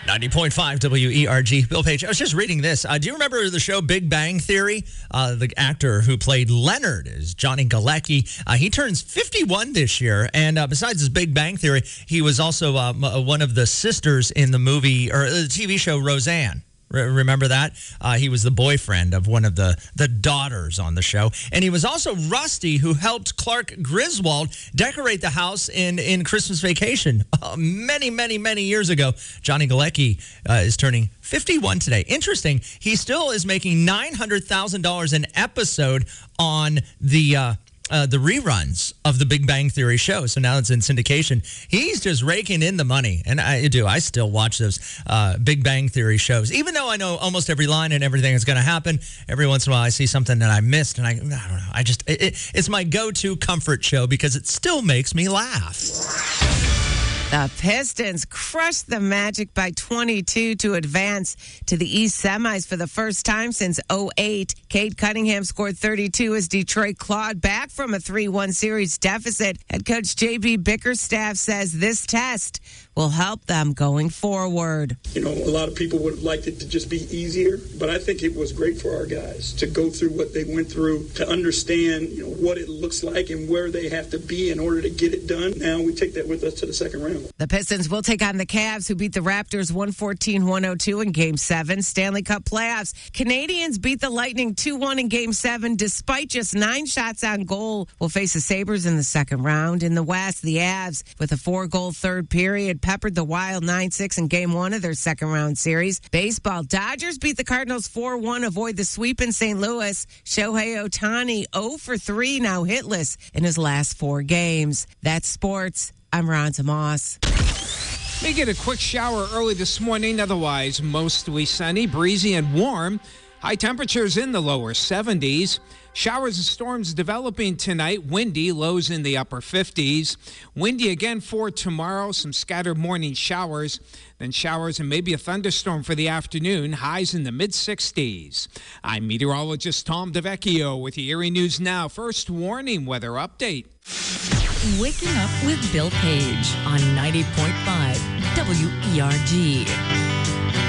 90.5 WERG. Bill Page. I was just reading this. Do you remember the show Big Bang Theory? The actor who played Leonard is Johnny Galecki. He turns 51 this year. And besides his Big Bang Theory, he was also one of the sisters in the movie or the TV show Roseanne. Remember that? He was the boyfriend of one of the daughters on the show. And he was also Rusty, who helped Clark Griswold decorate the house in Christmas Vacation many years ago. Johnny Galecki is turning 51 today. Interesting. He still is making $900,000 an episode on the reruns of the Big Bang Theory show. So now it's in syndication. He's just raking in the money. And I still watch those Big Bang Theory shows. Even though I know almost every line and everything is going to happen, every once in a while I see something that I missed. And I don't know. It's my go-to comfort show because it still makes me laugh. The Pistons crushed the Magic by 22 to advance to the East semis for the first time since 2008. Cade Cunningham scored 32 as Detroit clawed back from a 3-1 series deficit. Head coach J.B. Bickerstaff says this test will help them going forward. You know, a lot of people would have liked it to just be easier, but I think it was great for our guys to go through what they went through, to understand, what it looks like and where they have to be in order to get it done. Now we take that with us to the second round. The Pistons will take on the Cavs, who beat the Raptors 114-102 in Game 7. Stanley Cup playoffs. Canadians beat the Lightning 2-1 in Game 7 despite just 9 shots on goal. Will face the Sabres in the second round. In the West, the Avs, with a 4-goal third period, peppered the Wild 9-6 in Game 1 of their second round series. Baseball, Dodgers beat the Cardinals 4-1, avoid the sweep in St. Louis. Shohei Ohtani 0-for-3, now hitless in his last 4 games. That's sports. I'm Ron Moss. May get a quick shower early this morning, otherwise mostly sunny, breezy and warm. High temperatures in the lower 70s. Showers and storms developing tonight. Windy, lows in the upper 50s. Windy again for tomorrow. Some scattered morning showers. Then showers and maybe a thunderstorm for the afternoon. Highs in the mid-60s. I'm meteorologist Tom DeVecchio with the Erie News Now. First warning weather update. Waking up with Bill Page on 90.5 WERG.